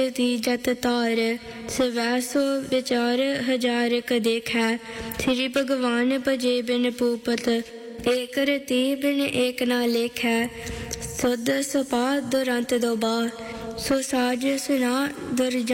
दी जत तार सवै सो विचार हजार कदेख है। श्री भगवान भजे बिन पूपत एक रति बिन एक ना लेख है। सुध सपा दुरंत दोबा सो साज सुना दुर